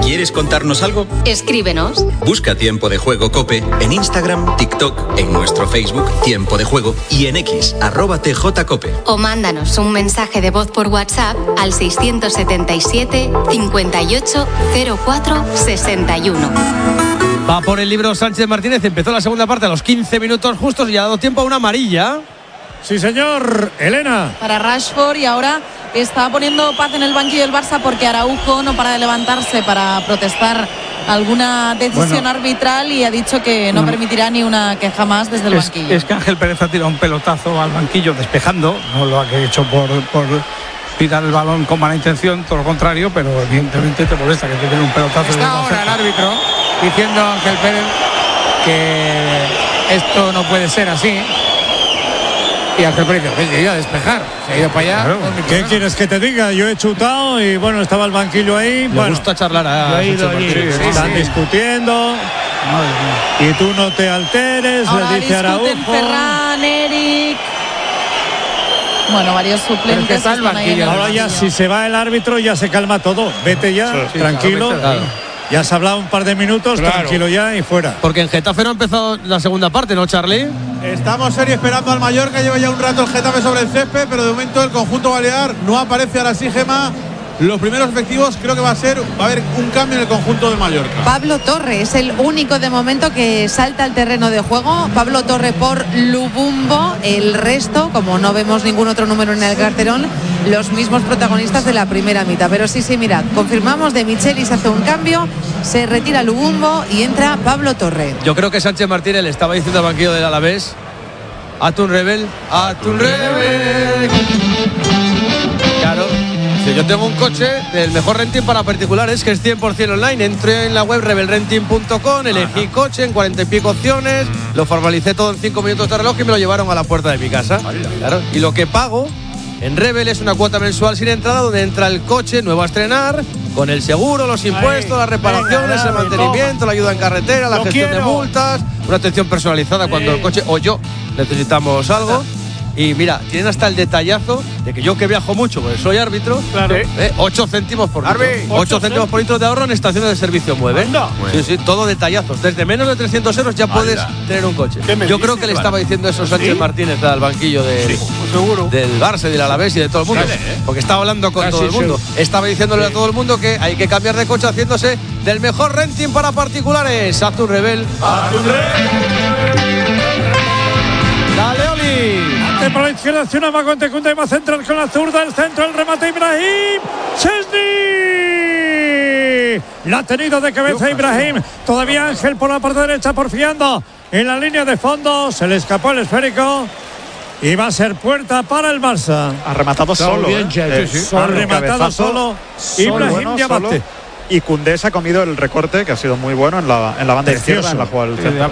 ¿Quieres contarnos algo? Escríbenos. Busca Tiempo de Juego COPE en Instagram, TikTok, en nuestro Facebook Tiempo de Juego y en X @TJCOPE. O mándanos un mensaje de voz por WhatsApp al 677 58 04 61. Va por el libro Sánchez Martínez. Empezó la segunda parte a los 15 minutos justos y ha dado tiempo a una amarilla. Sí, señor. Elena. Para Rashford, y ahora está poniendo paz en el banquillo del Barça porque Araujo no para de levantarse para protestar alguna decisión arbitral y ha dicho que no permitirá ni una queja más desde el banquillo. Es que Ángel Pérez ha tirado un pelotazo al banquillo despejando, no lo ha hecho por tirar el balón con mala intención, todo lo contrario, pero evidentemente te molesta que te den un pelotazo. Está ahora el árbitro diciendo a Ángel Pérez que esto no puede ser así. Y Ángel Pérez dice, iba a despejar, se ha ido para allá. Claro. ¿Qué quieres que te diga? Yo he chutado y bueno, estaba el banquillo ahí. Me gusta charlar a Están discutiendo. Y tú no te alteres, ahora le dice Araujo. Ferran, Eric. Bueno, varios suplentes están ahí. Ahora ya, si se va el árbitro, ya se calma todo. Vete ya, tranquilo. Ya has hablado un par de minutos, tranquilo ya y fuera. Porque en Getafe no ha empezado la segunda parte, ¿no, Charlie? Estamos esperando al Mallorca, lleva ya un rato el Getafe sobre el césped, pero de momento el conjunto balear no aparece. Ahora sí, Gemma. Los primeros efectivos creo que va a haber un cambio en el conjunto del Mallorca. Pablo Torre es el único de momento que salta al terreno de juego. Pablo Torre por Lubumbo. El resto, como no vemos ningún otro número en el carterón, los mismos protagonistas de la primera mitad. Pero sí, mirad, confirmamos, De Michelis hace un cambio, se retira Lubumbo y entra Pablo Torre. Yo creo que Sánchez Martínez le estaba diciendo al banquillo del Alavés: Atún Rebel, Atún Rebel. Claro. Yo tengo un coche del mejor renting para particulares que es 100% online. Entré en la web rebelrenting.com, elegí coche en 40 y pico opciones, lo formalicé todo en 5 minutos de reloj y me lo llevaron a la puerta de mi casa. Claro. Y lo que pago en Rebel es una cuota mensual sin entrada, donde entra el coche nuevo a estrenar, con el seguro, los impuestos, las reparaciones, el mantenimiento, la ayuda en carretera, la gestión de multas, una atención personalizada cuando el coche o yo necesitamos algo. Y mira, tienen hasta el detallazo de que yo, que viajo mucho, porque soy árbitro, 8 céntimos por litro. 8 céntimos por litro de ahorro en estaciones de servicio Mueve. Sí, todo detallazos. Desde menos de 300 euros ya puedes tener un coche. Yo creo que le estaba diciendo eso Sánchez Martínez al banquillo del Barça, del Alavés y de todo el mundo. Porque estaba hablando con todo el mundo. Estaba diciéndole a todo el mundo que hay que cambiar de coche haciéndose del mejor renting para particulares. Haz tu Rebel. Dale, Oli. Por la izquierda, hacia una vagón Koundé, va a centrar con la zurda, el centro, el remate Ibrahim Chesney. La ha tenido de cabeza Ibrahim. Todavía Ángel por la parte derecha, porfiando en la línea de fondo. Se le escapó el esférico y va a ser puerta para el Barça. Ha rematado solo. Ha rematado solo Ibrahim Diabate. Y Koundé se ha comido el recorte, que ha sido muy bueno en la banda izquierda, en la jugada del centro.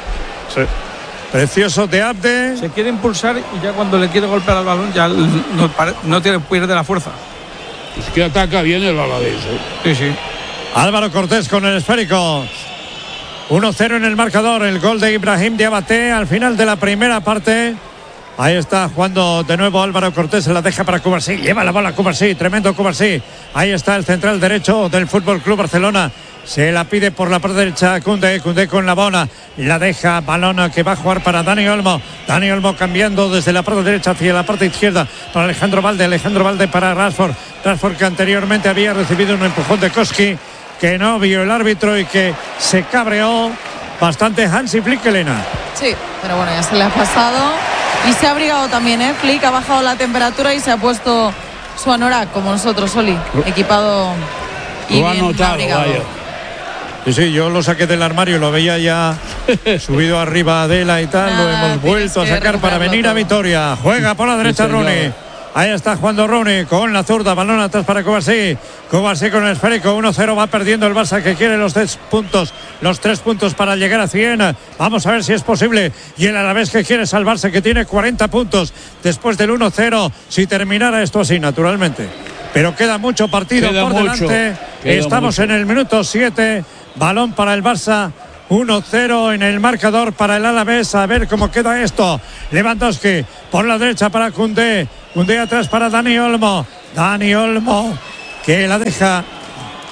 Precioso de Abde. Se quiere impulsar y ya cuando le quiere golpear al balón ya no pierde la fuerza. Es que ataca bien el Alavés. Sí. Álvaro Cortés con el esférico. 1-0 en el marcador. El gol de Ibrahim Diabate al final de la primera parte. Ahí está jugando de nuevo Álvaro Cortés. Se la deja para Cubarsí. Lleva la bola Cubarsí. Tremendo Cubarsí. Ahí está el central derecho del Fútbol Club Barcelona. Se la pide por la parte derecha Koundé con la bola. La deja, balón que va a jugar para Dani Olmo. Dani Olmo cambiando desde la parte derecha hacia la parte izquierda para Alejandro Valde para Rashford. Rashford, que anteriormente había recibido un empujón de Koski, que no vio el árbitro y que se cabreó bastante Hansi Flick, Elena. Sí, pero bueno, ya se le ha pasado. Y se ha abrigado también, Flick ha bajado la temperatura y se ha puesto su anorak, como nosotros, Oli, equipado y lo bien ha notado, abrigado. vaya. Sí, yo lo saqué del armario, lo veía ya subido arriba Adela y tal. Lo hemos vuelto a sacar para venir todo a Vitoria. Juega por la derecha Rooney. Ahí está jugando Rooney con la zurda, balón atrás para Kovacic. Kovacic con el esférico, 1-0, va perdiendo el Barça, que quiere los 3 puntos para llegar a 100. Vamos a ver si es posible. Y el Alavés, que quiere salvarse, que tiene 40 puntos después del 1-0, si terminara esto así, naturalmente. Pero queda mucho partido por delante. Estamos en el minuto 7. Balón para el Barça, 1-0 en el marcador para el Alavés. A ver cómo queda esto. Lewandowski por la derecha para Koundé. Koundé atrás para Dani Olmo, que la deja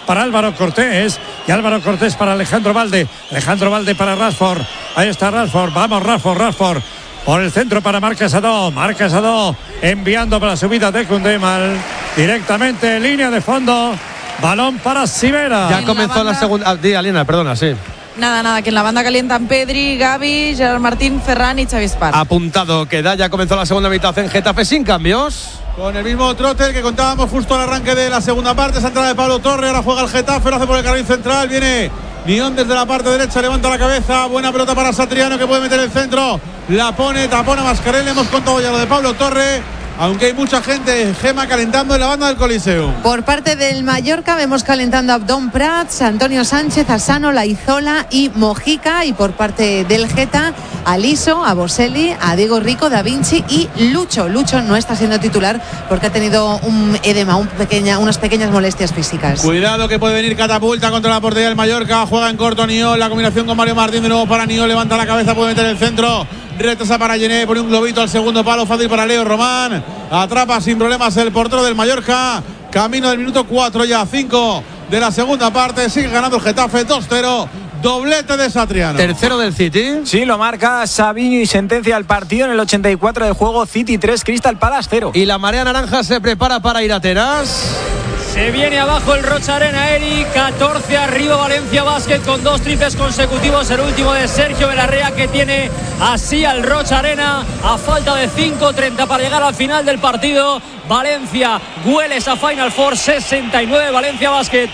para Álvaro Cortés. Y Álvaro Cortés para Alejandro Valde. Alejandro Valde para Rashford. Ahí está Rashford. Vamos, Rashford. Por el centro para Marc Casado. Marc Casado enviando para la subida de Kundemal. Directamente en línea de fondo. Balón para Sivera. Ya comenzó la segunda. Aliena, perdona, sí. Nada, que en la banda calientan Pedri, Gavi, Gerard Martín, Ferran y Xavi Espar. Apuntado queda, ya comenzó la segunda mitad en Getafe sin cambios. Con el mismo trote que contábamos justo al arranque de la segunda parte. Esa entrada de Pablo Torre, ahora juega el Getafe, lo hace por el carril central. Viene Nión desde la parte derecha, levanta la cabeza. Buena pelota para Satriano, que puede meter el centro. La pone, tapona Mascarell. Hemos contado ya lo de Pablo Torre. Aunque hay mucha gente, Gema, calentando en la banda del Coliseo. Por parte del Mallorca vemos calentando a Abdón Prats, Antonio Sánchez, Asano, Laizola y Mojica. Y por parte del Geta, a Liso, a Boselli, a Diego Rico, Da Vinci y Lucho. Lucho no está siendo titular porque ha tenido un edema, unas pequeñas molestias físicas. Cuidado que puede venir catapulta contra la portería del Mallorca. Juega en corto Niol, la combinación con Mario Martín de nuevo para Niol. Levanta la cabeza, puede meter el centro. Retrasa para Gené, pone un globito al segundo palo, fácil para Leo Román. Atrapa sin problemas el portero del Mallorca. Camino del minuto 4 ya, 5 de la segunda parte. Sigue ganando el Getafe 2-0. Doblete de Satriano. Tercero del City. Sí, lo marca Savinho y sentencia el partido en el 84 de juego. City 3, Crystal Palace 0. Y la marea naranja se prepara para ir a Teras. Se viene abajo el Rocha Arena, Eric. 14 arriba Valencia Basket con 2 triples consecutivos. El último de Sergio Belarrea, que tiene así al Rocha Arena a falta de 5:30 para llegar al final del partido. Valencia huele esa Final Four. 69 Valencia Basket,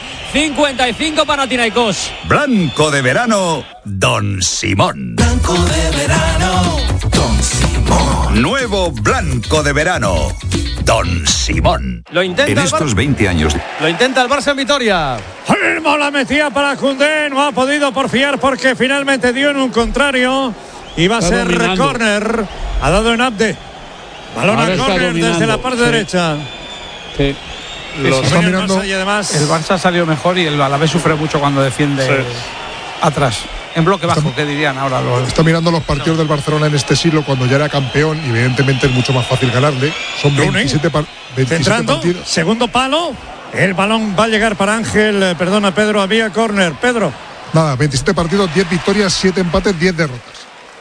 55 Panathinaikos. Blanco de verano, Don Simón. Blanco de verano, Don Simón. Nuevo blanco de verano, Don Simón. Lo intenta en estos 20 años. Lo intenta el Barça en Vitoria. Firmo la metía para Koundé. No ha podido porfiar porque finalmente dio en un contrario. Y va a ser córner. Ha dado en Abde. Balón a córner desde la parte derecha. Sí. Lo está mirando. Y además el Barça salió mejor y el Alavés sufre mucho cuando defiende atrás. En bloque bajo, ¿qué dirían ahora? Está mirando los partidos del Barcelona en este siglo cuando ya era campeón y evidentemente es mucho más fácil ganarle. Son 27 partidos. Segundo palo. El balón va a llegar para Ángel. Perdona, Pedro, había córner. Pedro. Nada, 27 partidos, 10 victorias, 7 empates, 10 derrotas.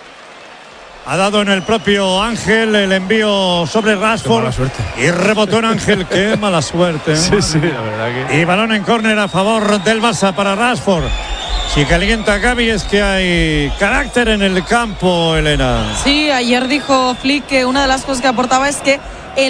Ha dado en el propio Ángel el envío sobre Rashford. Y rebotó en Ángel. Qué mala suerte. Sí, la verdad que. Y balón en córner a favor del Barça para Rashford. Si calienta Gavi es que hay carácter en el campo, Elena. Sí, ayer dijo Flick que una de las cosas que aportaba es que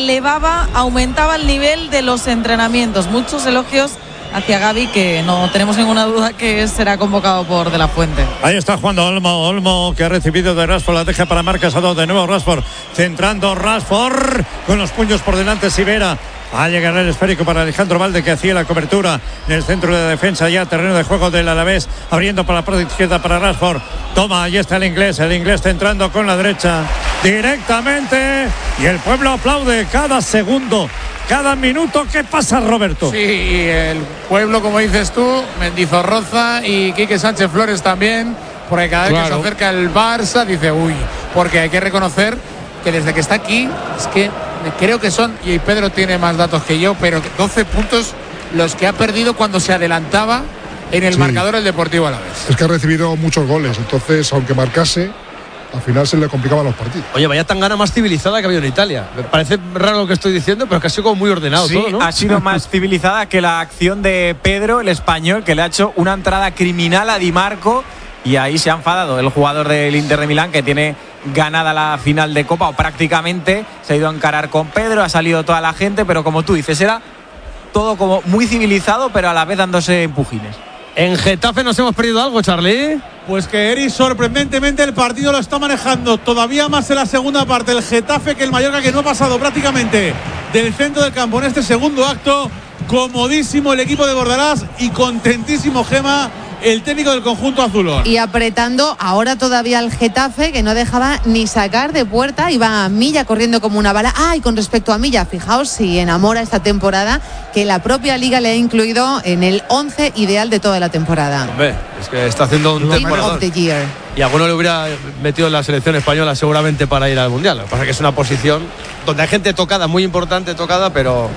aumentaba el nivel de los entrenamientos. Muchos elogios hacia Gavi, que no tenemos ninguna duda que será convocado por De La Fuente. Ahí está jugando Olmo, que ha recibido de Rashford, la deja para Marc Casado, de nuevo Rashford, centrando Rashford, con los puños por delante Sivera. Va a llegar el esférico para Alejandro Valde, que hacía la cobertura en el centro de la defensa, ya terreno de juego del Alavés, abriendo para la parte izquierda para Rashford. Toma, ahí está el inglés centrando con la derecha directamente, y el pueblo aplaude cada segundo, cada minuto. ¿Qué pasa, Roberto? Sí, y el pueblo, como dices tú, Mendizorroza y Quique Sánchez Flores también, porque cada vez que se acerca el Barça dice uy, porque hay que reconocer que desde que está aquí, es que creo que son, y Pedro tiene más datos que yo, pero 12 puntos los que ha perdido cuando se adelantaba en el marcador el Deportivo Alavés. Es que ha recibido muchos goles, entonces aunque marcase, al final se le complicaban los partidos. Oye, vaya Tangana más civilizada que ha habido en Italia. Me parece raro lo que estoy diciendo, pero es que ha sido como muy ordenado todo, ¿no? Ha sido más civilizada que la acción de Pedro, el español, que le ha hecho una entrada criminal a Di Marco, y ahí se ha enfadado el jugador del Inter de Milán, que tiene ganada la final de Copa, o prácticamente. Se ha ido a encarar con Pedro, ha salido toda la gente, pero como tú dices, era todo como muy civilizado, pero a la vez dándose empujines. En Getafe nos hemos perdido algo, Charlie. Pues que Eri, sorprendentemente el partido lo está manejando todavía más en la segunda parte el Getafe que el Mallorca, que no ha pasado prácticamente del centro del campo en este segundo acto. Comodísimo el equipo de Bordalás y contentísimo, Gema, el técnico del conjunto azulón. Y apretando ahora todavía al Getafe, que no dejaba ni sacar de puerta, iba a Milla corriendo como una bala. Y con respecto a Milla, fijaos si enamora esta temporada, que la propia Liga le ha incluido en el 11 ideal de toda la temporada. Hombre, es que está haciendo un temporada. Y alguno le hubiera metido en la selección española seguramente para ir al Mundial. Lo que pasa es que es una posición donde hay gente tocada, muy importante tocada, pero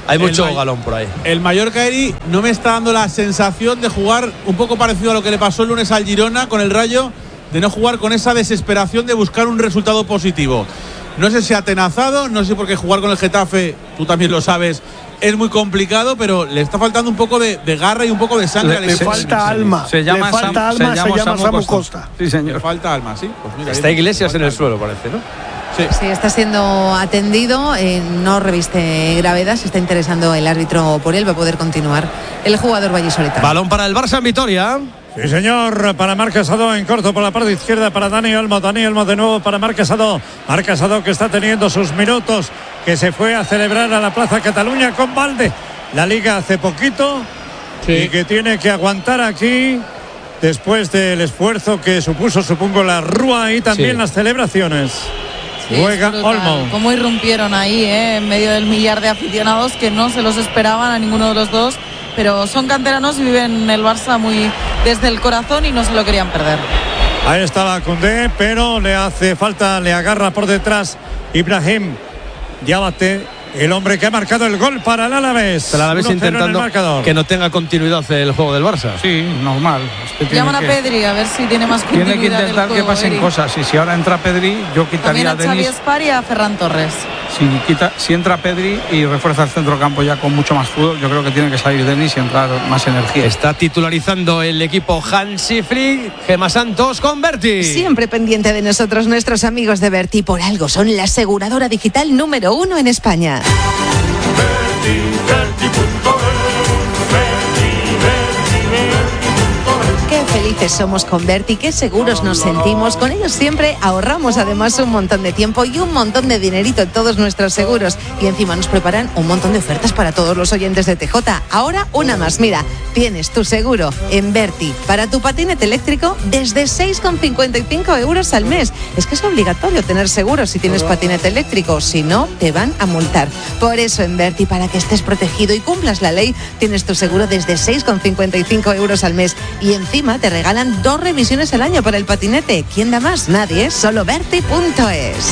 Hay mucho galón por ahí. El Mallorca, Eri, no me está dando la sensación de jugar un poco parecido a lo que le pasó el lunes al Girona con el Rayo, de no jugar con esa desesperación de buscar un resultado positivo. No sé si atenazado, no sé por qué jugar con el Getafe, tú también lo sabes, es muy complicado, pero le está faltando un poco de garra y un poco de sangre. Le falta alma. Se llama Samu Costa. Sí, señor. Le falta alma, sí. Pues mira, está Iglesias en el suelo, parece, ¿no? Sí, está siendo atendido, no reviste gravedad, se está interesando el árbitro por él, va a poder continuar el jugador vallisoletano. Balón para el Barça en Vitoria. Sí, señor, para Marc Casado en corto por la parte izquierda para Dani Olmo. Dani Olmo de nuevo para Marc Casado. Marc Casado que está teniendo sus minutos, que se fue a celebrar a la Plaza Cataluña con Valde la Liga hace poquito, y que tiene que aguantar aquí después del esfuerzo que supuso, supongo, la Rúa y también las celebraciones. Juega Olmo. Cómo irrumpieron ahí, en medio del millar de aficionados que no se los esperaban a ninguno de los dos, pero son canteranos y viven el Barça muy desde el corazón y no se lo querían perder. Ahí estaba Koundé, pero le hace falta, le agarra por detrás Ibrahim Diabate, el hombre que ha marcado el gol para el Alavés. El Alavés intentando que no tenga continuidad el juego del Barça. Sí, normal. Llaman a Pedri a ver si tiene más continuidad. Tiene que intentar que pasen cosas. Y si ahora entra Pedri, yo quitaría a Denis. Xavi Espar y a Ferran Torres. Si entra Pedri y refuerza el centrocampo ya con mucho más fútbol, yo creo que tiene que salir Denis y entrar más energía. Está titularizando el equipo Hansi Flick, Gemma Santos con Berti. Siempre pendiente de nosotros, nuestros amigos de Berti, por algo son la aseguradora digital número 1 en España. Qué felices somos con Berti, qué seguros nos sentimos. Con ellos siempre ahorramos además un montón de tiempo y un montón de dinerito en todos nuestros seguros. Y encima nos preparan un montón de ofertas para todos los oyentes de TJ. Ahora una más, mira, tienes tu seguro en Berti para tu patinete eléctrico desde 6,55 euros al mes. Es que es obligatorio tener seguro si tienes patinete eléctrico, si no te van a multar. Por eso en Berti, para que estés protegido y cumplas la ley, tienes tu seguro desde 6,55 euros al mes. Y encima te regalan 2 revisiones al año para el patinete. ¿Quién da más? Nadie, solo Berti.es.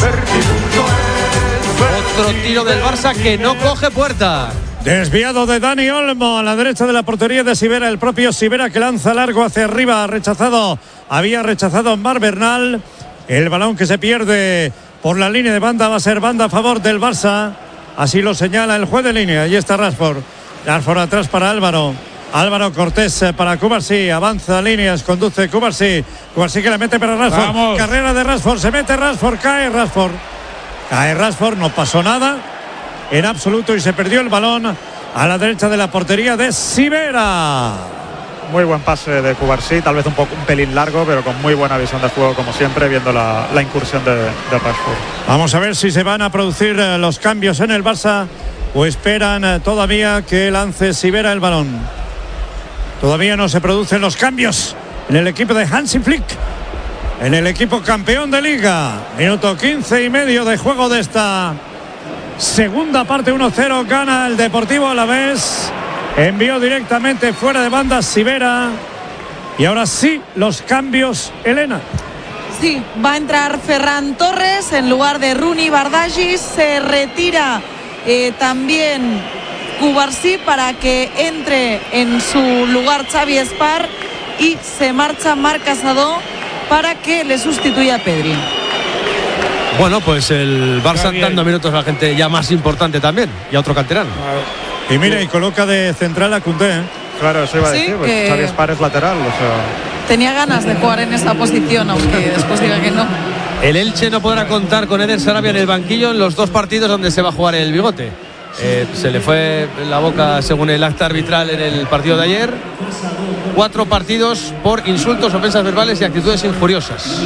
Otro tiro del Barça que no coge puerta. Desviado de Dani Olmo a la derecha de la portería de Sivera, el propio Sivera que lanza largo hacia arriba, había rechazado Mar Bernal. El balón que se pierde por la línea de banda va a ser banda a favor del Barça, así lo señala el juez de línea. Ahí está Rashford atrás para Álvaro Cortés para Cubarsí, avanza líneas, conduce Cubarsí que la mete para Rashford. Vamos. Carrera de Rashford, se mete Rashford, cae Rashford, no pasó nada en absoluto y se perdió el balón a la derecha de la portería de Sivera. Muy buen pase de Cubarsí, tal vez un pelín largo, pero con muy buena visión de juego como siempre, viendo la incursión de Rashford. Vamos a ver si se van a producir los cambios en el Barça o esperan todavía que lance Sivera el balón. Todavía no se producen los cambios en el equipo de Hansi Flick, en el equipo campeón de Liga. Minuto 15 y medio de juego de esta segunda parte. 1-0 gana el Deportivo Alavés. Envió directamente fuera de banda Sivera. Y ahora sí, los cambios, Elena. Sí, va a entrar Ferran Torres en lugar de Rooney Bardghis. Se retira también Cubarsí para que entre en su lugar Xavi Espar y se marcha Marc Casado para que le sustituya a Pedri. Bueno, pues el Barça dando minutos a la gente ya más importante también y a otro canterano. Y mira, y coloca de central a Koundé. Claro, eso iba a decir, pues Xavi Espar es lateral, o sea. Tenía ganas de jugar en esa posición, aunque después diga que no. El Elche no podrá contar con Eder Sarabia en el banquillo en los 2 partidos donde se va a jugar el bigote. Se le fue la boca según el acta arbitral en el partido de ayer. 4 partidos por insultos, ofensas verbales y actitudes injuriosas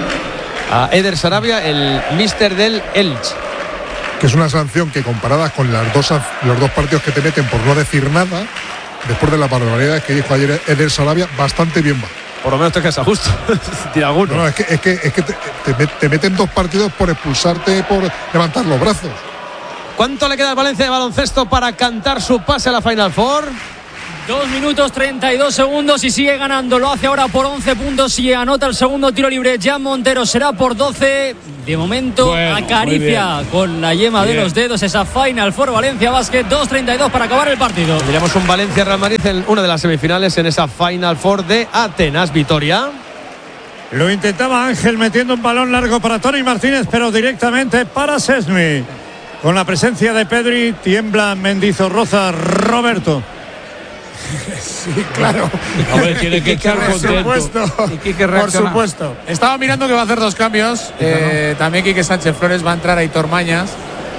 a Eder Sarabia, el míster del Elche. Que es una sanción que, comparadas con los dos partidos que te meten por no decir nada, después de las barbaridades que dijo ayer Eder Sarabia, bastante bien va. Por lo menos te quedas a gusto. Tira alguno. No, es que te meten 2 partidos por expulsarte, por levantar los brazos. ¿Cuánto le queda al Valencia de baloncesto para cantar su pase a la Final Four? 2 minutos 32 segundos y sigue ganando. Lo hace ahora por 11 puntos y anota el segundo tiro libre. Jan Montero será por 12. De momento acaricia con la yema de los dedos esa Final Four Valencia Basket. 2:32 para acabar el partido. Tendríamos un Valencia-Real Madrid en una de las semifinales en esa Final Four de Atenas. Vitoria. Lo intentaba Ángel metiendo un balón largo para Tony Martínez, pero directamente para Szczęsny. Con la presencia de Pedri, tiembla Mendizorroza. Roberto. Sí, claro. Hombre, tiene que estar contento. Por supuesto. Estaba mirando que va a hacer 2 cambios. También Quique Sánchez Flores, va a entrar Aitor Mañas,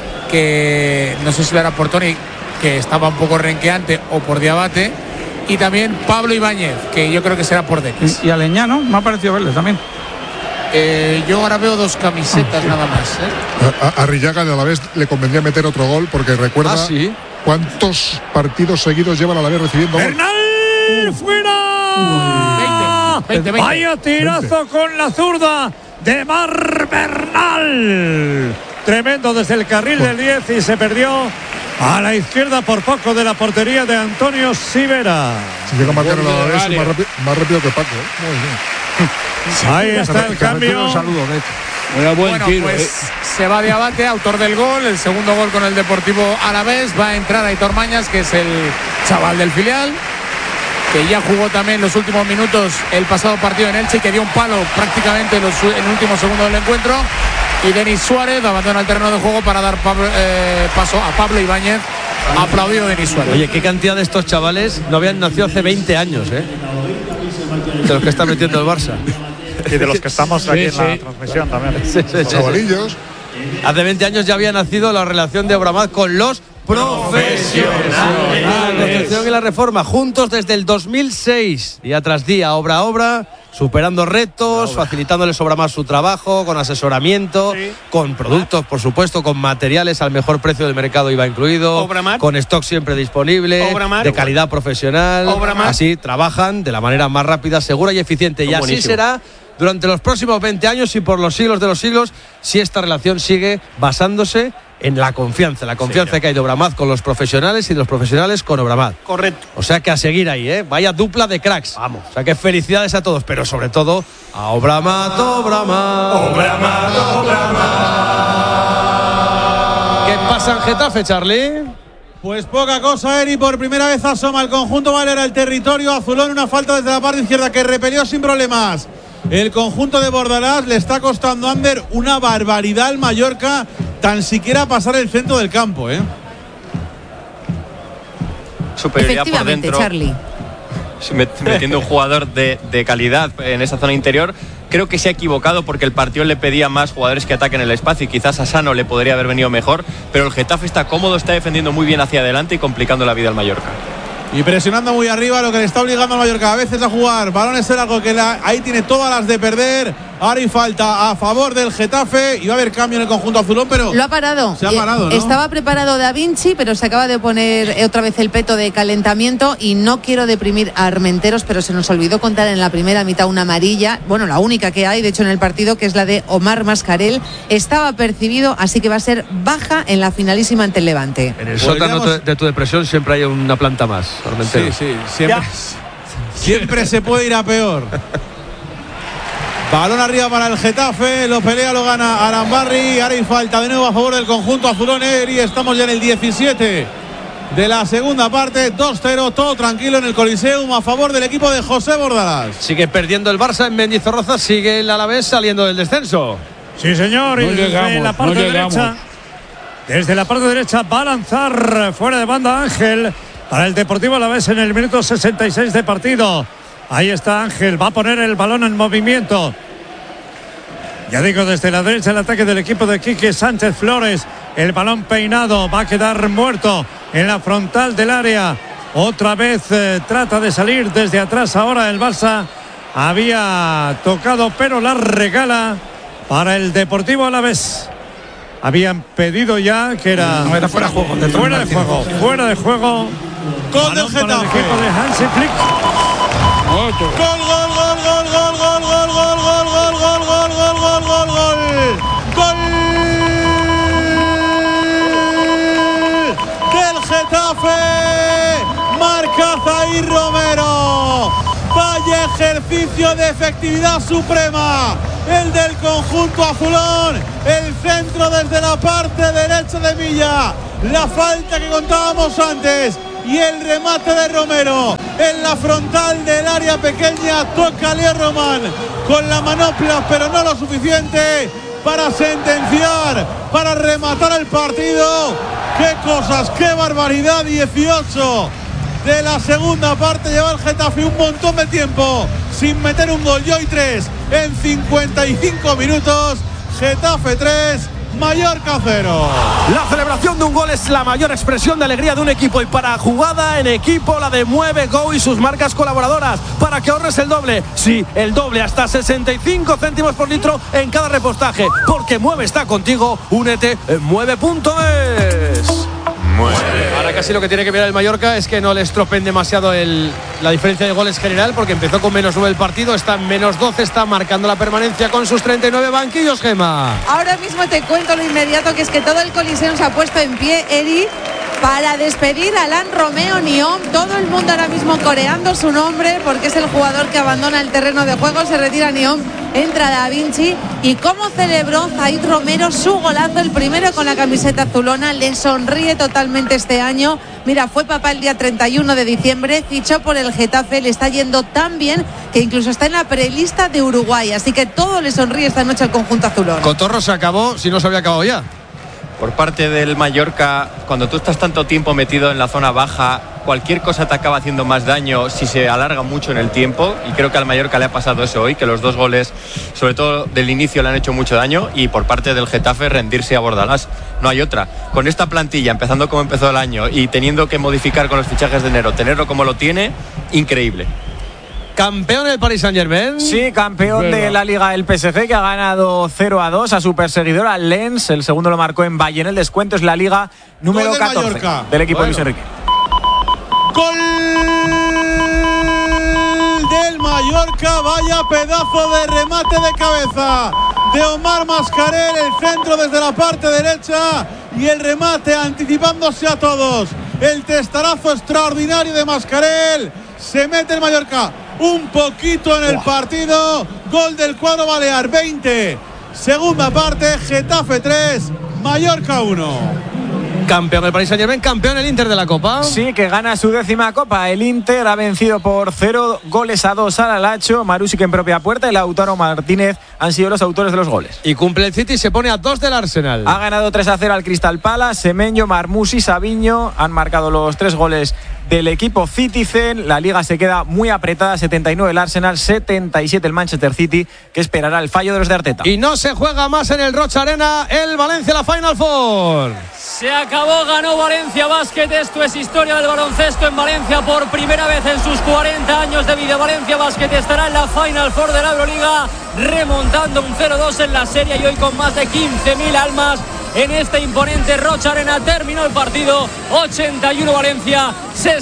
que no sé si lo hará por Tony, que estaba un poco renqueante, o por Diabate. Y también Pablo Ibáñez, que yo creo que será por Denis. Y Aleñá, ¿no? Me ha parecido verle también. Yo ahora veo 2 camisetas nada más. A Arrillaga de Alavés le convendría meter otro gol, porque recuerda cuántos partidos seguidos llevan a Alavés recibiendo gol. ¡Bernal! ¡Fuera! 20. Vaya tirazo con la zurda de Mar Bernal. Tremendo desde el carril del 10 y se perdió a la izquierda por poco de la portería de Antonio Sivera. Si llega a marcar el Alavés más rápido que Paco. Muy bien. Ahí está el cambio. Un saludo, de hecho. Buen tiro, se va de Abate, autor del gol, el segundo gol con el Deportivo Alavés. Va a entrar Aitor Mañas, que es el chaval del filial, que ya jugó también los últimos minutos el pasado partido en Elche y que dio un palo prácticamente en el último segundo del encuentro. Y Denis Suárez abandona el terreno de juego para dar paso a Pablo Ibáñez. Aplaudido Denis Suárez. Oye, qué cantidad de estos chavales no habían nacido hace 20 años, de los que está metiendo el Barça. Y de los que estamos aquí en la transmisión también. Chavalillos. Hace 20 años ya había nacido la relación de Obramat con los profesionales. La construcción y la reforma, juntos desde el 2006. Día tras día, obra a obra, superando retos, facilitándoles Obramat su trabajo, con asesoramiento, con productos, por supuesto, con materiales al mejor precio del mercado IVA incluido, con stock siempre disponible, de calidad profesional. Así trabajan de la manera más rápida, segura y eficiente. Y así será durante los próximos 20 años y por los siglos de los siglos, si esta relación sigue basándose en la confianza que hay de Obramat con los profesionales y de los profesionales con Obramat. Correcto. O sea que a seguir ahí, vaya dupla de cracks. Vamos. O sea que felicidades a todos, pero sobre todo a Obramat. ¿Qué pasa en Getafe, Charlie? Pues poca cosa, Eri. Por primera vez asoma el conjunto Valera al territorio azulón. Una falta desde la parte izquierda que repelió sin problemas el conjunto de Bordalás. Le está costando Ander una barbaridad al Mallorca tan siquiera pasar el centro del campo, Superioridad por dentro, Charlie. metiendo un jugador de calidad en esa zona interior. Creo que se ha equivocado porque el partido le pedía más jugadores que ataquen el espacio y quizás a Sano le podría haber venido mejor, pero el Getafe está cómodo, está defendiendo muy bien hacia adelante y complicando la vida al Mallorca. Y presionando muy arriba, lo que le está obligando al Mallorca a veces a jugar balones largos, que ahí tiene todas las de perder. Ahora hay falta a favor del Getafe y va a haber cambio en el conjunto azulón, pero lo ha parado. Se ha parado, ¿no? Estaba preparado Da Vinci, pero se acaba de poner otra vez el peto de calentamiento. Y no quiero deprimir a Armenteros, pero se nos olvidó contar en la primera mitad una amarilla, bueno, la única que hay de hecho en el partido, que es la de Omar Mascarell. Estaba percibido, así que va a ser baja en la finalísima ante el Levante. En el sótano de tu depresión siempre hay una planta más, Armenteros. Sí, siempre se puede ir a peor. Balón arriba para el Getafe, lo pelea, lo gana Arambarri. Ahora hay falta de nuevo a favor del conjunto azulón, y estamos ya en el 17 de la segunda parte. 2-0, todo tranquilo en el Coliseum a favor del equipo de José Bordalás. Sigue perdiendo el Barça en Mendizorroza, sigue el Alavés saliendo del descenso. Sí, señor, y desde la parte derecha, desde la parte derecha va a lanzar fuera de banda Ángel para el Deportivo Alavés en el minuto 66 de partido. Ahí está Ángel, va a poner el balón en movimiento. Ya digo, desde la derecha el ataque del equipo de Quique Sánchez Flores. El balón peinado va a quedar muerto en la frontal del área. Otra vez trata de salir desde atrás. Ahora el Barça había tocado, pero la regala para el Deportivo Alavés. Habían pedido ya que era... No, era fuera de juego. Fuera de juego. Gol del Getafe. Para el equipo de Hansi Flick. Gol del Getafe. Marca Zahir Dani Romero. Vaya ejercicio de efectividad suprema el del conjunto azulón. El centro desde la parte derecha de Milla, la falta que contábamos antes y el remate de Romero en la frontal del área pequeña. Toca Leo Román con la manopla, pero no lo suficiente para sentenciar, para rematar el partido. Qué cosas, qué barbaridad. 18 de la segunda parte lleva el Getafe un montón de tiempo sin meter un gol. Y hoy 3 en 55 minutos. Getafe 3, Mallorca 0. La celebración de un gol es la mayor expresión de alegría de un equipo, y para jugada en equipo la de Mueve Go y sus marcas colaboradoras, para que ahorres el doble. Sí, el doble, hasta 65 céntimos por litro en cada repostaje, porque Mueve está contigo. Únete en mueve.es. Ahora casi lo que tiene que mirar el Mallorca es que no le estropeen demasiado la diferencia de goles general, porque empezó con -9 el partido, está en -12, está marcando la permanencia con sus 39 banquillos, Gemma. Ahora mismo te cuento lo inmediato, que es que todo el Coliseum se ha puesto en pie, Eri, para despedir a Alain Romeo Nyom. Todo el mundo ahora mismo coreando su nombre, porque es el jugador que abandona el terreno de juego. Se retira Nyom, entra Da Vinci. Y cómo celebró Zaid Romero su golazo, el primero con la camiseta azulona. Le sonríe totalmente este año. Mira, fue papá el día 31 de diciembre, fichó por el Getafe, le está yendo tan bien que incluso está en la prelista de Uruguay. Así que todo le sonríe esta noche al conjunto azulón. Cotorro se acabó, si no se había acabado ya. Por parte del Mallorca, cuando tú estás tanto tiempo metido en la zona baja, cualquier cosa te acaba haciendo más daño si se alarga mucho en el tiempo, y creo que al Mallorca le ha pasado eso hoy, que los 2 goles, sobre todo del inicio, le han hecho mucho daño, y por parte del Getafe rendirse a Bordalás. No hay otra. Con esta plantilla, empezando como empezó el año y teniendo que modificar con los fichajes de enero, tenerlo como lo tiene, increíble. Campeón el Paris Saint-Germain. Sí, campeón de la Liga el PSG, que ha ganado 0-2 a su perseguidor, al Lens. El segundo lo marcó en Valle. En el descuento es la Liga número 14 del equipo de Luis Enrique. Gol del Mallorca. Vaya pedazo de remate de cabeza de Omar Mascarell. El centro desde la parte derecha y el remate anticipándose a todos. El testarazo extraordinario de Mascarell. Se mete el Mallorca un poquito en el partido. Gol del cuadro balear. 20, segunda parte. Getafe 3, Mallorca 1. Campeón el Paris Saint-Germain, campeón el Inter de la Copa. Sí, que gana su 10ª Copa. El Inter ha vencido por 0-2 al Alacho. Marusic en propia puerta y Lautaro Martínez han sido los autores de los goles. Y cumple el City y se pone a 2 del Arsenal. Ha ganado 3-0 al Crystal Palace. Semenyo, Marmoush y Savinho han marcado los 3 goles del equipo Citizen. La Liga se queda muy apretada, 79 el Arsenal, 77 el Manchester City, que esperará el fallo de los de Arteta. Y no se juega más en el Rocha Arena, el Valencia la Final Four. Se acabó, ganó Valencia Basket. Esto es historia del baloncesto en Valencia por primera vez en sus 40 años de vida. Valencia Basket estará en la Final Four de la Euroliga, remontando un 0-2 en la serie, y hoy con más de 15.000 almas en este imponente Rocha Arena. Terminó el partido, 81 Valencia,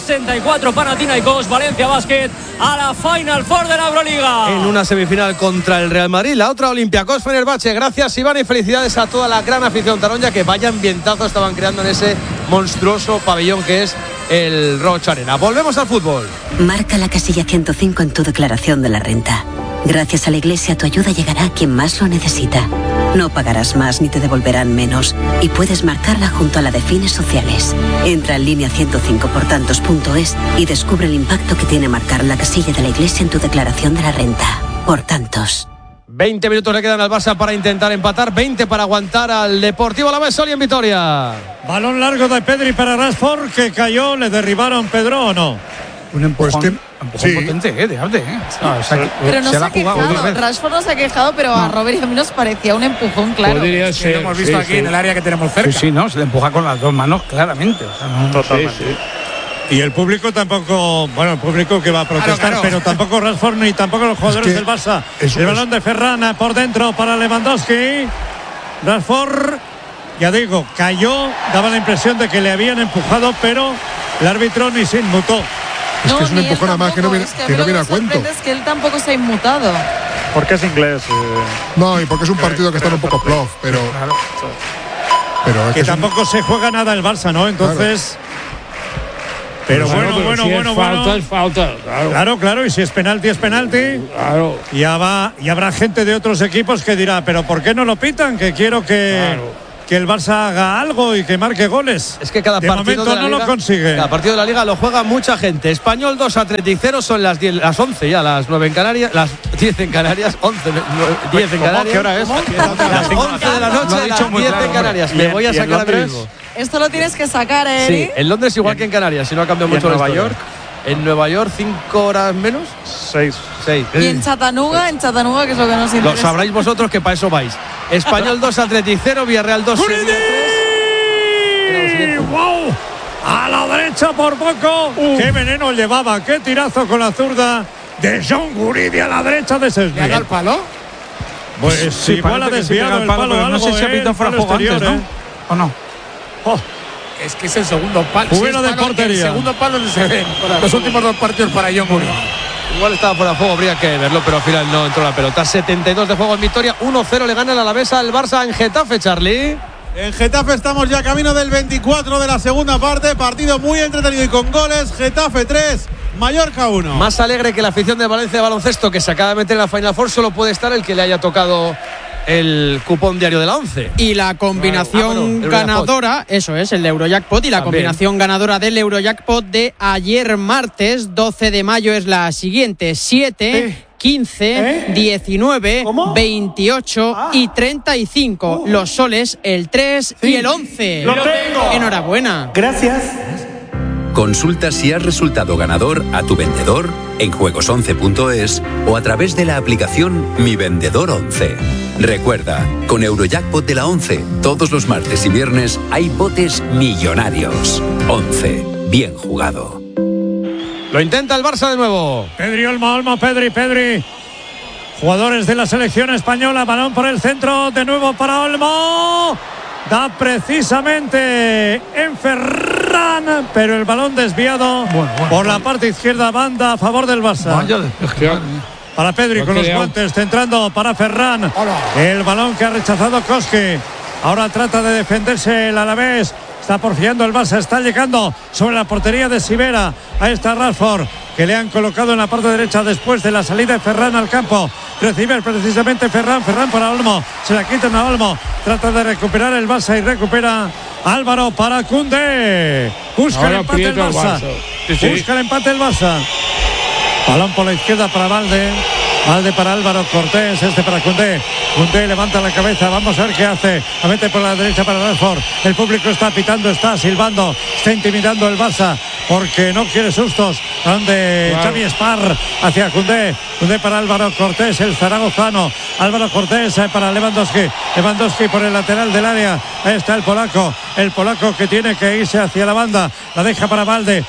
64 Panathinaikos. Valencia Basket a la Final Four de la Euroliga. En una semifinal contra el Real Madrid, la otra Olympiacos Fenerbahce. Gracias, Iván, y felicidades a toda la gran afición taronja, que vaya ambientazo estaban creando en ese monstruoso pabellón que es el Rocha Arena. Volvemos al fútbol. Marca la casilla 105 en tu declaración de la renta. Gracias a la Iglesia, tu ayuda llegará a quien más lo necesita. No pagarás más ni te devolverán menos, y puedes marcarla junto a la de fines sociales. Entra en línea 105portantos.es y descubre el impacto que tiene marcar la casilla de la Iglesia en tu declaración de la renta. Por tantos. 20 minutos le quedan al Barça para intentar empatar, 20 para aguantar al Deportivo Alavés. Soli en Vitoria. Balón largo de Pedri para Rashford, que cayó. ¿Le derribaron, Pedro, o no? Un empujón, empujón potente, de arte, pero no se ha quejado. Rashford no se ha quejado, pero a Robert y a mí nos parecía un empujón, claro. Podría ser, lo hemos visto aquí en el área que tenemos cerca. Sí, no, se le empuja con las 2 manos claramente. O sea, no, totalmente. Y el público tampoco, bueno, el público que va a protestar, claro. Pero tampoco Rashford ni tampoco los jugadores del Barça. El balón de Ferran por dentro para Lewandowski. Rashford, ya digo, cayó, daba la impresión de que le habían empujado, pero el árbitro ni se inmutó. Es que es un empujón a más que no viene a cuento. Es que él tampoco se ha inmutado. Porque es inglés. No, y porque es un partido que está un poco plof, pero. Claro. Pero es que tampoco se juega nada el Barça, ¿no? Entonces. Pero bueno, es falta. Claro, y si es penalti, es penalti. Claro. Y habrá gente de otros equipos que dirá, pero ¿por qué no lo pitan? Que quiero que el Barça haga algo y que marque goles. Es que cada de partido momento de la no Liga, lo consigue. Cada partido de la Liga lo juega mucha gente. Español 2 Athletic 0, son las 10, las 11 ya, las 9 en Canarias, las 10 en Canarias, 11, 10 en Canarias. ¿Qué hora es? Las 11 de la noche, las 10 en Canarias. Me voy a sacar a mí mismo. Esto lo tienes que sacar, ¿eh? Sí, en Londres igual que en Canarias, si no ha cambiado mucho. ¿En Nueva York? En Nueva York 5 horas menos. 6. Y en Chattanooga, que es lo que nos interesa. Lo sabréis vosotros, que para eso vais. Español 2 Athletic 0, Villarreal 2 Sevilla 3. ¡Wow! A la derecha por poco. ¡Qué veneno llevaba! ¡Qué tirazo con la zurda de John Guridi a la derecha de Sesbey! ¿Le ha dado el palo? Pues sí, igual ha desviado el palo, pero no sé si ha pintado fuera de juego antes, ¿no? ¿O no? Es que es el segundo palo. Fuera de portería. El segundo palo no se ven. Los últimos 2 partidos para John Guridi. Igual estaba fuera de juego, habría que verlo, pero al final no entró la pelota. 72 de juego en victoria, 1-0 le gana el Alavés al Barça en Getafe, Charlie. En Getafe estamos ya camino del 24 de la segunda parte. Partido muy entretenido y con goles. Getafe 3, Mallorca 1. Más alegre que la afición de Valencia de baloncesto, que se acaba de meter en la Final Four, solo puede estar el que le haya tocado el cupón diario de la 11. Y la combinación ganadora, eso es, el de Eurojackpot, y la combinación ganadora del Eurojackpot de ayer martes 12 de mayo es la siguiente: 7, 15, 19, 28 y 35. Los soles, el 3 y el 11. ¡Lo tengo! Enhorabuena. Gracias. Consulta si has resultado ganador a tu vendedor en juegos11.es o a través de la aplicación Mi Vendedor 11. Recuerda, con Eurojackpot de la 11, todos los martes y viernes hay botes millonarios. 11. Bien jugado. Lo intenta el Barça de nuevo. Pedri. Jugadores de la selección española, balón por el centro, de nuevo para Olmo. Da precisamente en Ferran, pero el balón desviado por la parte izquierda, banda a favor del Barça. Para Pedri con los guantes, centrando para Ferran. El balón que ha rechazado Koski. Ahora trata de defenderse el Alavés. Está porfiando el Barça, está llegando sobre la portería de Sivera. Ahí está Rashford, que le han colocado en la parte derecha después de la salida de Ferran al campo. Recibe precisamente Ferran para Olmo. Se la quitan a Olmo. Trata de recuperar el Barça y recupera Álvaro para Koundé. Busca el empate el Barça. Busca el empate el Barça. Balón por la izquierda para Valde para Álvaro Cortés, para Koundé. Koundé levanta la cabeza, vamos a ver qué hace. La mete por la derecha para Rashford. El público está pitando, está silbando, está intimidando el Barça porque no quiere sustos. Donde Xavi Espar hacia Koundé. Koundé para Álvaro Cortés, el zaragozano. Álvaro Cortés para Lewandowski. Lewandowski por el lateral del área. Ahí está el polaco que tiene que irse hacia la banda. La deja para Valde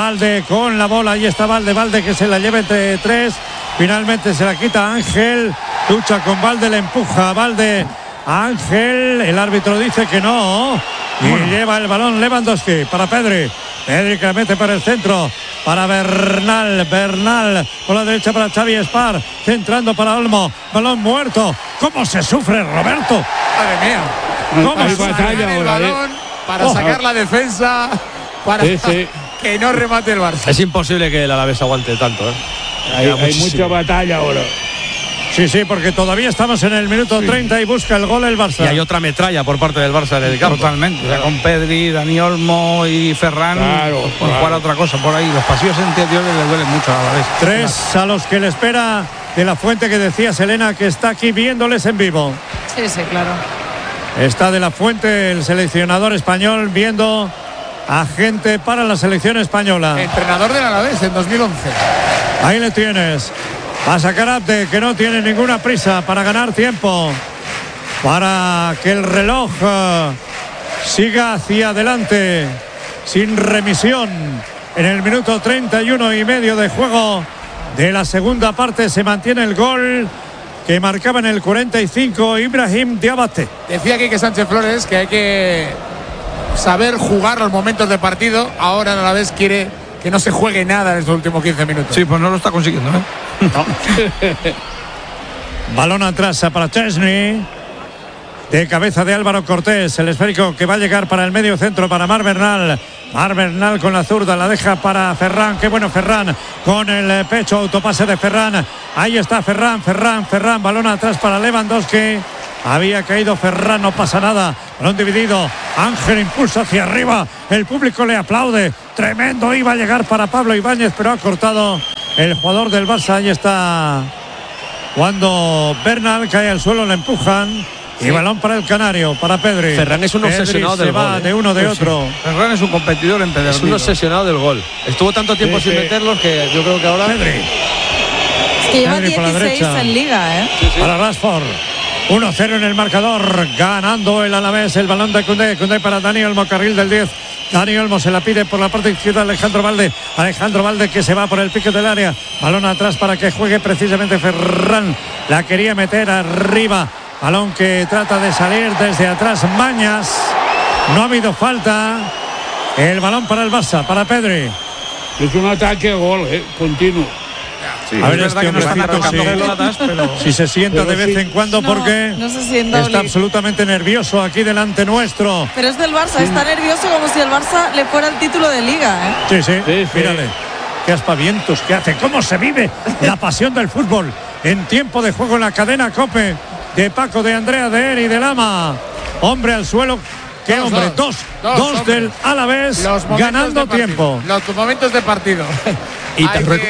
con la bola. Ahí está Valde que se la lleva entre 3. Finalmente se la quita Ángel. Lucha con Valde, le empuja a Valde. Ángel, el árbitro dice que no. Y lleva el balón Lewandowski para Pedri que la mete para el centro. Para Bernal por la derecha para Xavi Espar. Centrando para Olmo. Balón muerto. ¿Cómo se sufre, Roberto? Madre mía. ¿Cómo se sacar el balón para sacar la defensa? Para que no remate el Barça. Es imposible que el Alavés aguante tanto, Hay mucha batalla ahora. Sí, porque todavía estamos en el minuto 30 y busca el gol el Barça. Y hay otra metralla por parte del Barça en el campo. Totalmente. O sea, con Pedri, Dani Olmo y Ferran. Por jugar a otra cosa por ahí. Los pasillos interiores le duelen mucho a la vez. 3 a los que le espera de la Fuente, que decía Selena que está aquí viéndoles en vivo. Sí, claro. Está de la Fuente, el seleccionador español, viendo a gente para la selección española. Entrenador del Alavés en 2011. Ahí le tienes. Va a sacar Abde, que no tiene ninguna prisa para ganar tiempo, para que el reloj siga hacia adelante sin remisión. En el minuto 31 y medio de juego de la segunda parte se mantiene el gol que marcaba en el 45 Ibrahim Diabate. Decía Quique Sánchez Flores que hay que saber jugar los momentos de partido. Ahora a la vez quiere que no se juegue nada en estos últimos 15 minutos. Sí, pues no lo está consiguiendo, No. Balón atrás para Chesney. De cabeza de Álvaro Cortés. El esférico que va a llegar para el medio centro para Mar Bernal. Mar Bernal con la zurda, la deja para Ferran. Qué bueno Ferran con el pecho, autopase de Ferran. Ahí está Ferran, balón atrás para Lewandowski. Había caído Ferran, no pasa nada. Balón dividido. Ángel impulsa hacia arriba. El público le aplaude. Tremendo, iba a llegar para Pablo Ibáñez, pero ha cortado el jugador del Barça. Ahí está. Cuando Bernal cae al suelo, le empujan. Y balón para el canario, para Pedri. Pedri es un obsesionado del gol. Se va de uno de otro. Ferran es un competidor empedernido. Es un obsesionado del gol. Estuvo tanto tiempo sin meterlos que yo creo que ahora. Pedri. Es que lleva 16 en Liga, ¿eh? Para Rashford. 1-0 en el marcador. Ganando el Alavés. El balón de Koundé. Koundé para Dani Olmo, carril del 10. Dani Olmo se la pide por la parte izquierda Alejandro Valde. Alejandro Valde que se va por el pique del área. Balón atrás para que juegue precisamente Ferran. La quería meter arriba. Balón que trata de salir desde atrás Mañas. No ha habido falta. El balón para el Barça, para Pedri. Es un ataque gol, continuo. Sí, a ver, es que no está si se sienta de vez en cuando porque no se sienta está absolutamente nervioso aquí delante nuestro. Pero es del Barça, está nervioso como si el Barça le fuera el título de Liga, ¿eh? Sí. Mírale. Qué aspavientos que hace, cómo se vive la pasión del fútbol en tiempo de juego en la cadena COPE. De Paco, de Andrea, de Eri, de Lama. Hombre al suelo. ¿Qué hombre? Dos del Alavés ganando tiempo. Los momentos de partido. Y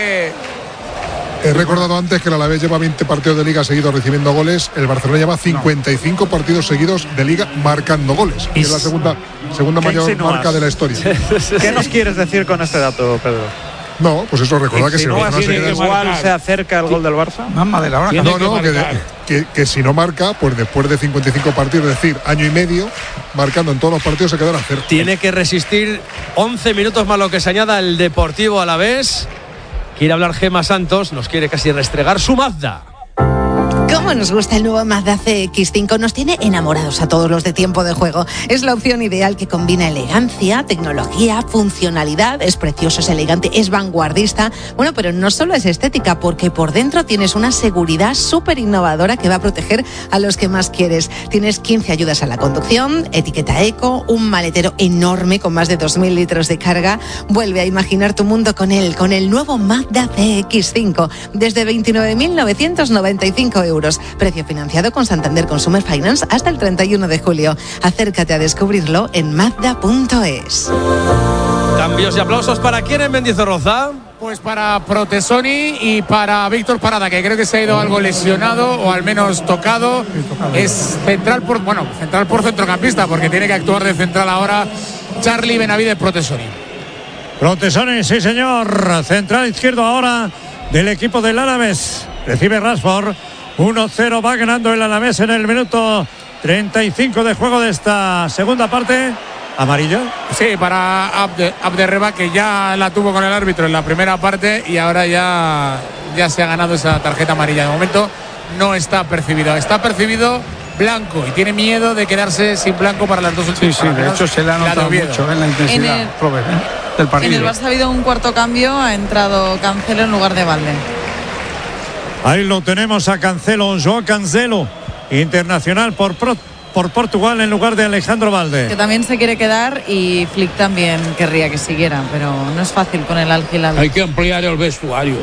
he recordado antes que el Alavés lleva 20 partidos de Liga seguidos recibiendo goles. El Barcelona lleva 55 partidos seguidos de Liga marcando goles. Y es la segunda mayor marca de la historia. ¿Qué nos quieres decir con este dato, Pedro? No, pues eso, recordad que si no igual se acerca el gol del Barça. Mamá de la hora. Que si no marca, pues después de 55 partidos, es decir, año y medio, marcando en todos los partidos, se quedará cerca. Tiene que resistir 11 minutos más lo que se añada el Deportivo Alavés. Quiere hablar Gemma Santos, nos quiere casi restregar su Mazda. ¿Cómo nos gusta el nuevo Mazda CX-5? Nos tiene enamorados a todos los de Tiempo de Juego. Es la opción ideal que combina elegancia, tecnología, funcionalidad. Es precioso, es elegante, es vanguardista. Bueno, pero no solo es estética, porque por dentro tienes una seguridad súper innovadora que va a proteger a los que más quieres. Tienes 15 ayudas a la conducción, etiqueta eco, un maletero enorme con más de 2.000 litros de carga. Vuelve a imaginar tu mundo con el nuevo Mazda CX-5. Desde 29.995 euros. Precio financiado con Santander Consumer Finance hasta el 31 de julio. Acércate a descubrirlo en Mazda.es. Cambios y aplausos para quién en Mendizorroza. Pues para Protesoni y para Víctor Parada, que creo que se ha ido algo lesionado o al menos tocado. Es central por centrocampista, porque tiene que actuar de central ahora Charlie Benavides Protesoni. Protesoni, sí señor. Central izquierdo ahora del equipo del Alavés. Recibe Rashford. 1-0 va ganando el Alavés en el minuto 35 de juego de esta segunda parte. ¿Amarillo? Sí, para Abderreba, que ya la tuvo con el árbitro en la primera parte y ahora ya se ha ganado esa tarjeta amarilla. De momento no está percibido. Está percibido blanco y tiene miedo de quedarse sin blanco para las dos últimas. Sí, de hecho se le ha notado mucho en la intensidad del partido. En el Barça ha habido un cuarto cambio, ha entrado Cancelo en lugar de Valde. Ahí lo tenemos a Cancelo, João Cancelo, internacional por Portugal en lugar de Alejandro Valde. Que también se quiere quedar y Flick también querría que siguiera, pero no es fácil con el Al Hilal. Hay que ampliar el vestuario.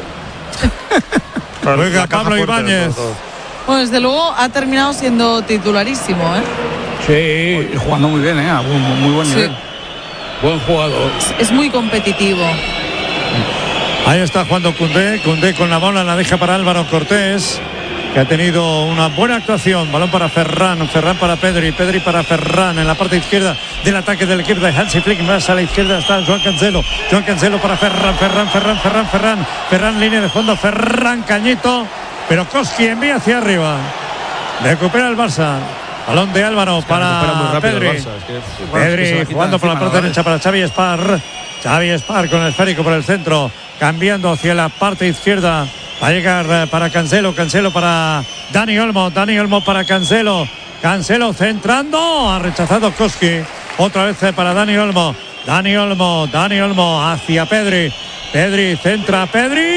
Juega Pablo Ibáñez. Bueno, desde luego ha terminado siendo titularísimo, Sí, y jugando muy bien, a muy buen nivel. Buen jugador. Es muy competitivo. Ahí está jugando Koundé con la bola, la deja para Álvaro Cortés, que ha tenido una buena actuación. Balón para Ferran para Pedri para Ferran en la parte izquierda del ataque del equipo de Hansi Flick. Más a la izquierda está João Cancelo para Ferran, línea de fondo, Ferran Cañito, pero Koski envía hacia arriba. Recupera el Barça. Balón de Álvaro para Pedri. Pedri jugando por la parte derecha para Xavi Espar con el esférico por el centro, cambiando hacia la parte izquierda. Va a llegar para Cancelo para Dani Olmo para Cancelo centrando, ha rechazado Koski. Otra vez para Dani Olmo hacia Pedri centra,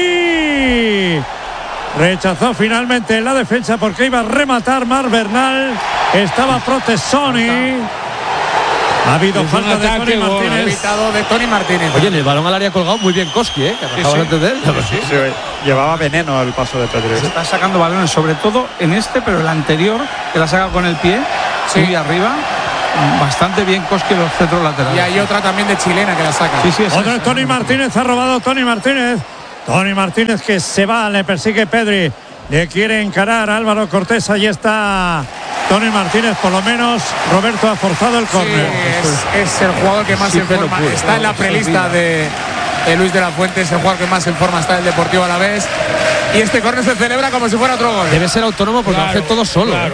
rechazó finalmente la defensa porque iba a rematar Mar Bernal. Estaba Protesoni. Ha habido falta de Tony Martínez. Pitado de Tony Martínez. Oye, en el balón al área colgado muy bien Koski, que acabas antes de él. Sí, llevaba veneno el paso de Pedri. Se está sacando balones, sobre todo en este, pero el anterior, que la saca con el pie, muy arriba. Bastante bien Koski en los centros laterales. Y hay otra también de chilena que la saca. Otro es Tony Martínez, ha robado Tony Martínez. Tony Martínez que se va, le persigue Pedri. Le quiere encarar a Álvaro Cortés. Ahí está Tony Martínez, por lo menos Roberto ha forzado el córner. Sí, es el jugador que más en forma está en la prelista de Luis de la Fuente, es el jugador que más en forma está en el Deportivo Alavés. Y este córner se celebra como si fuera otro gol. Debe ser autónomo porque lo hace todo solo. Claro.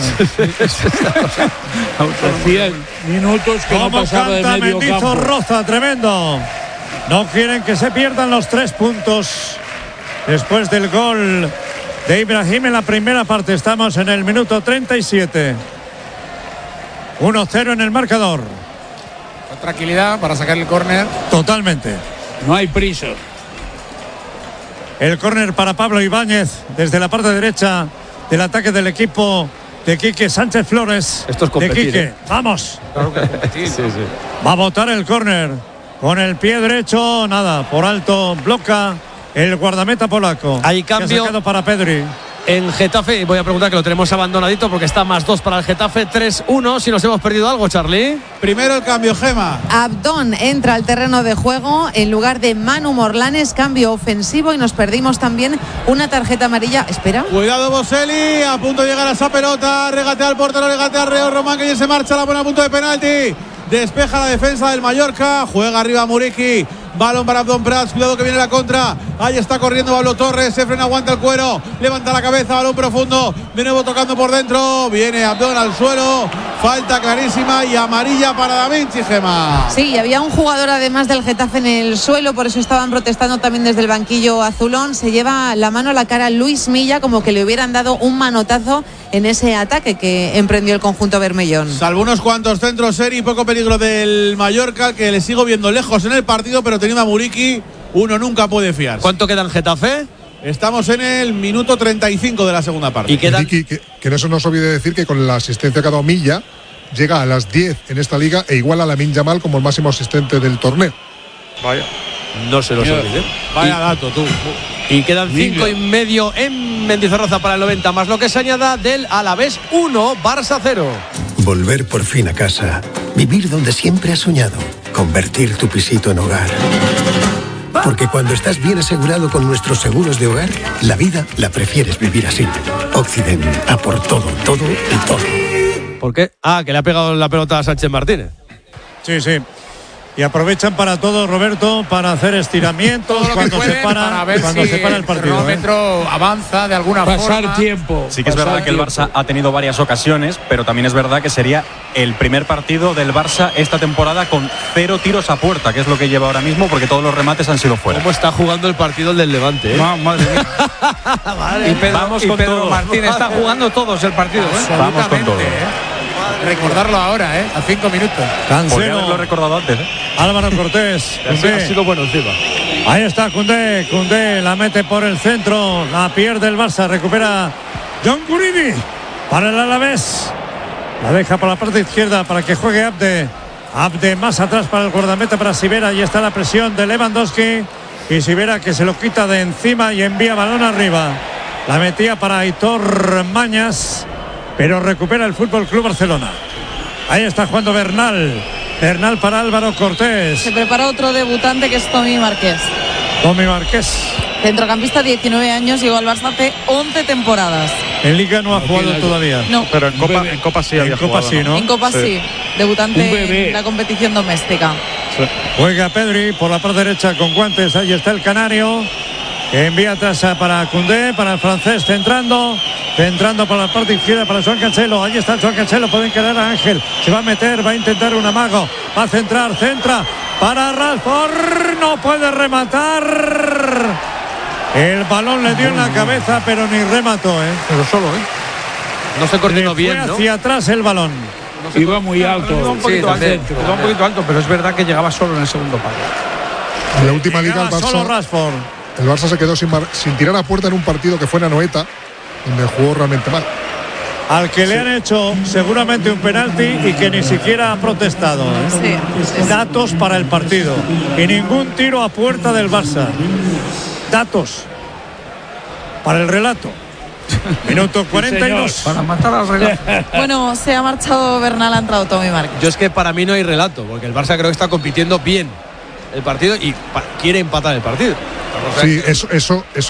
Hacía minutos que no pasaba de medio Mendizo campo. Roza, tremendo. No quieren que se pierdan los 3 puntos después del gol de Ibrahim en la primera parte. Estamos en el minuto 37. 1-0 en el marcador. Con tranquilidad para sacar el córner. Totalmente. No hay prisa. El córner para Pablo Ibáñez desde la parte derecha del ataque del equipo de Quique Sánchez Flores. Esto es competir, de Quique. Vamos. Claro que es competir. Va a botar el córner con el pie derecho. Nada, por alto bloca el guardameta polaco. Hay cambio para Pedri. En Getafe, voy a preguntar que lo tenemos abandonadito porque está +2 para el Getafe, 3-1. Si nos hemos perdido algo, Charlie. Primero el cambio, Gema. Abdón entra al terreno de juego en lugar de Manu Morlanes, cambio ofensivo, y nos perdimos también una tarjeta amarilla. Espera. Cuidado Boselli, a punto de llegar a esa pelota, regatea al portero, regatea al Reo Román, que ya se marcha, la pone a punto de penalti. Despeja la defensa del Mallorca, juega arriba Muriqui. Balón para Abdón Prats, cuidado que viene la contra. Ahí está corriendo Pablo Torres, se frena, aguanta el cuero, levanta la cabeza, balón profundo, de nuevo tocando por dentro, viene Abdón al suelo, falta clarísima y amarilla para Da Vinci, Gema. Sí, había un jugador además del Getafe en el suelo, por eso estaban protestando también desde el banquillo azulón. Se lleva la mano a la cara Luis Milla, como que le hubieran dado un manotazo en ese ataque que emprendió el conjunto bermellón. Salvo unos cuantos centros, Seri, poco peligro del Mallorca, que le sigo viendo lejos en el partido, pero teniendo a Muriqui, uno nunca puede fiar. ¿Cuánto queda en Getafe? Estamos en el minuto 35 de la segunda parte. Y que no se nos olvide decir que con la asistencia que ha dado Milla, llega a las 10 en esta liga e iguala a Lamine Yamal como el máximo asistente del torneo. Vaya. No se los olvide. Vaya dato, tú. Y quedan 5,5 en Mendizorroza para el 90, más lo que se añada del Alavés 1, Barça 0. Volver por fin a casa. Vivir donde siempre has soñado. Convertir tu pisito en hogar. Porque cuando estás bien asegurado con nuestros seguros de hogar, la vida la prefieres vivir así. Occident, a por todo, todo y todo. ¿Por qué? Ah, que le ha pegado la pelota a Sánchez Martínez. Sí, sí. Y aprovechan para todo, Roberto, para hacer estiramientos cuando se para el partido. El cronómetro avanza de alguna forma. Pasar tiempo. Sí que es verdad que el Barça ha tenido varias ocasiones, pero también es verdad que sería el primer partido del Barça esta temporada con 0 tiros a puerta, que es lo que lleva ahora mismo, porque todos los remates han sido fuera. ¿Cómo está jugando el partido el del Levante? Madre mía. Y Pedro Martín está jugando todos el partido. Vamos con todo. Recordarlo ahora, a 5 minutos. Cancelo. Lo he recordado antes. Álvaro Cortés. Ha sido bueno encima. Ahí está Koundé. Koundé la mete por el centro. La pierde el Barça. Recupera John Guridi para el Alavés. La deja por la parte izquierda para que juegue Abde. Abde más atrás para el guardameta, para Sivera. Ahí está la presión de Lewandowski. Y Sivera que se lo quita de encima y envía balón arriba. La metía para Aitor Mañas, pero recupera el Fútbol Club Barcelona. Ahí está jugando Bernal. Bernal para Álvaro Cortés. Se prepara otro debutante que es Tommy Márquez. Tommy Márquez. Centrocampista, 19 años, llegó al Barça hace 11 temporadas. En Liga no ha jugado todavía. No. Pero en Copa sí había jugado. Sí, ¿no? En Copa sí. Debutante en la competición doméstica. Sí. Juega Pedri por la parte derecha con guantes. Ahí está el canario, que envía atrás para Koundé, para el francés, centrando por la parte izquierda para Joan Cancelo. Ahí está Joan Cancelo, pueden quedar a Ángel, se va a meter, va a intentar un amago, va a centrar, centra para Rashford, no puede rematar. El balón le dio en la cabeza, pero ni remató, pero solo, no se coordinó bien, fue ¿no? hacia atrás el balón. Iba muy alto. Iba un poquito alto, pero es verdad que llegaba solo en el segundo palo. En la última liga solo Rashford. El Barça se quedó sin tirar a puerta en un partido que fue en Anoeta, donde jugó realmente mal. al que le han hecho seguramente un penalti y que ni siquiera ha protestado. Datos para el partido y ningún tiro a puerta del Barça. Datos para el relato. Minuto 42. Para matar al relato. Bueno, se ha marchado Bernal, ha entrado Tommy Márquez. Yo es que para mí no hay relato, porque el Barça creo que está compitiendo bien el partido y quiere empatar el partido. Sí, eso